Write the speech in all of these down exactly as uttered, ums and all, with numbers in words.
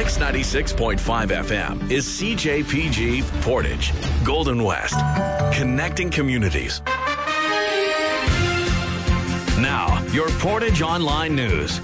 Mix ninety-six point five F M is C J P G Portage, Golden West, connecting communities. Now, your Portage Online News.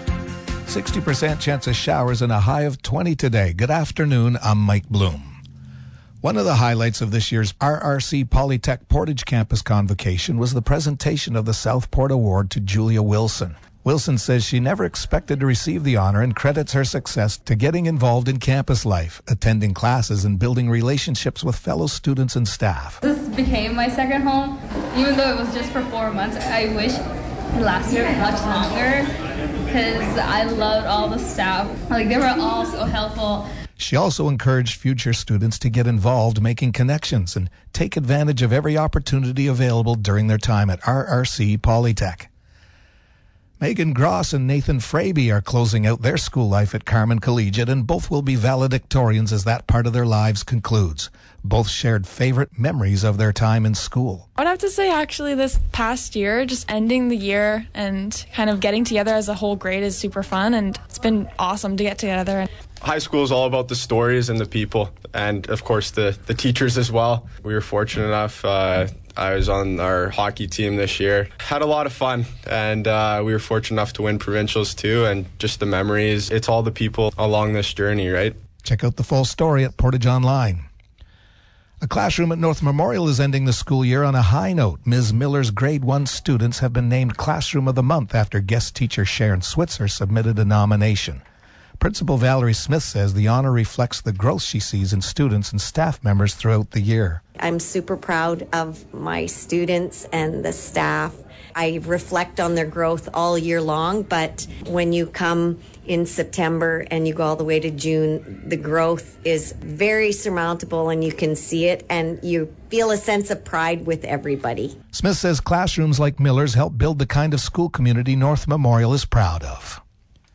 sixty percent chance of showers and a high of twenty today. Good afternoon, I'm Mike Bloom. One of the highlights of this year's R R C Polytech Portage Campus Convocation was the presentation of the Southport Award to Julia Wilson. Wilson says she never expected to receive the honor and credits her success to getting involved in campus life, attending classes, and building relationships with fellow students and staff. This became my second home. Even though it was just for four months, I wish it lasted much longer because I loved all the staff. Like, they were all so helpful. She also encouraged future students to get involved, making connections, and take advantage of every opportunity available during their time at R R C Polytech. Megan Gross and Nathan Fraby are closing out their school life at Carman Collegiate, and both will be valedictorians as that part of their lives concludes. Both shared favorite memories of their time in school. I would have to say, actually, this past year, just ending the year and kind of getting together as a whole grade is super fun, and it's been awesome to get together. High school is all about the stories and the people, and of course the, the teachers as well. We were fortunate enough. Uh, I was on our hockey team this year. Had a lot of fun, and uh, we were fortunate enough to win provincials too, and just the memories. It's all the people along this journey, right? Check out the full story at Portage Online. A classroom at North Memorial is ending the school year on a high note. Miz Miller's grade one students have been named Classroom of the Month after guest teacher Sharon Switzer submitted a nomination. Principal Valerie Smith says the honor reflects the growth she sees in students and staff members throughout the year. I'm super proud of my students and the staff. I reflect on their growth all year long, but when you come in September and you go all the way to June, the growth is very surmountable and you can see it, and you feel a sense of pride with everybody. Smith says classrooms like Miller's help build the kind of school community North Memorial is proud of.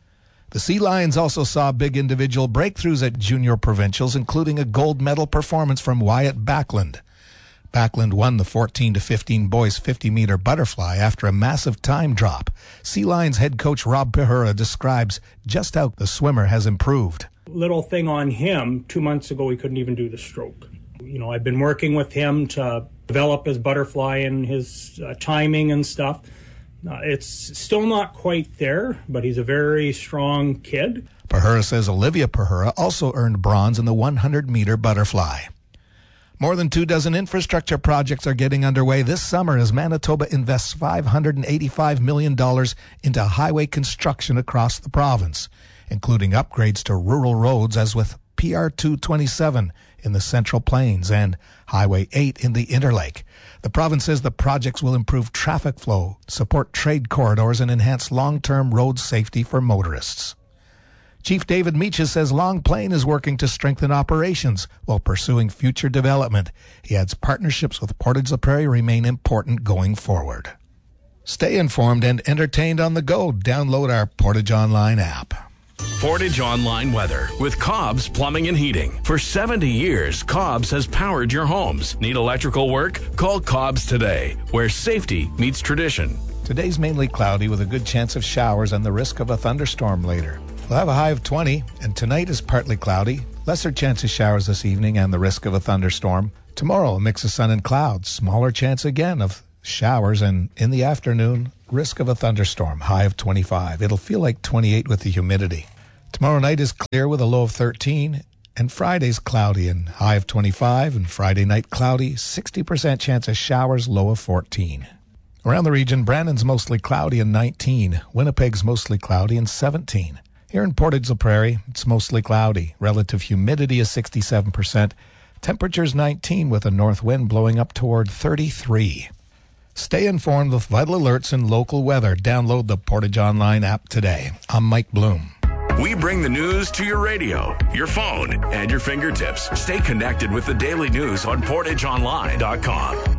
The Sea Lions also saw big individual breakthroughs at junior provincials, including a gold medal performance from Wyatt Backlund. Backlund won the fourteen to fifteen boys fifty-meter butterfly after a massive time drop. Sea Lions head coach Rob Pahura describes just how the swimmer has improved. Little thing on him, two months ago he couldn't even do the stroke. You know, I've been working with him to develop his butterfly and his uh, timing and stuff. Uh, it's still not quite there, but he's a very strong kid. Pahura says Olivia Pahura also earned bronze in the hundred-meter butterfly. More than two dozen infrastructure projects are getting underway this summer as Manitoba invests five hundred eighty-five million dollars into highway construction across the province, including upgrades to rural roads as with P R two twenty-seven in the Central Plains and Highway eight in the Interlake. The province says the projects will improve traffic flow, support trade corridors, and enhance long-term road safety for motorists. Chief David Meaches says Long Plain is working to strengthen operations while pursuing future development. He adds partnerships with Portage la Prairie remain important going forward. Stay informed and entertained on the go. Download our Portage Online app. Portage Online weather with Cobb's Plumbing and Heating. For seventy years, Cobb's has powered your homes. Need electrical work? Call Cobb's today, where safety meets tradition. Today's mainly cloudy with a good chance of showers and the risk of a thunderstorm later. We'll have a high of twenty, and tonight is partly cloudy. Lesser chance of showers this evening and the risk of a thunderstorm. Tomorrow, a mix of sun and clouds. Smaller chance again of showers, and in the afternoon, risk of a thunderstorm. High of twenty-five. It'll feel like twenty-eight with the humidity. Tomorrow night is clear with a low of thirteen, and Friday's cloudy and high of twenty-five, and Friday night cloudy, sixty percent chance of showers, low of fourteen. Around the region, Brandon's mostly cloudy and nineteen. Winnipeg's mostly cloudy and seventeen. Here in Portage la Prairie, it's mostly cloudy. Relative humidity is sixty-seven percent. Temperature's nineteen with a north wind blowing up toward thirty-three. Stay informed with vital alerts and local weather. Download the Portage Online app today. I'm Mike Bloom. We bring the news to your radio, your phone, and your fingertips. Stay connected with the daily news on portage online dot com.